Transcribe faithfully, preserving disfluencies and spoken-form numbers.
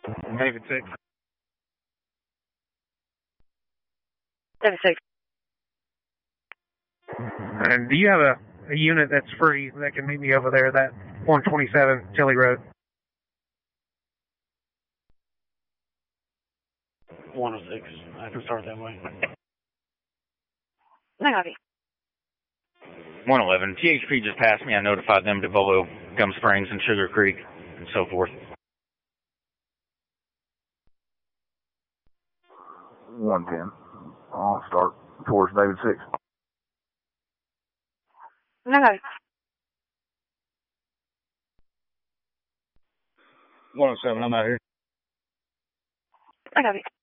David six. David six. And do you have a, a unit that's free that can meet me over there, that one twenty-seven Tilly Road? one oh six. I can start that way. No copy. one eleven. T H P just passed me. I notified them to Volo, Gum Springs, and Sugar Creek, and so forth. one ten. I'll start towards David six. No copy. one oh seven, I'm out here. No copy.